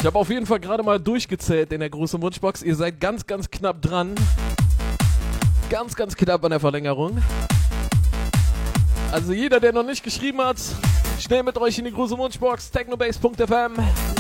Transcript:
Ich habe auf jeden Fall gerade mal durchgezählt in der großen Wunschbox. Ihr seid ganz, ganz knapp dran. Ganz, ganz knapp an der Verlängerung. Also jeder, der noch nicht geschrieben hat, schnell mit euch in die große Wunschbox. technobase.fm.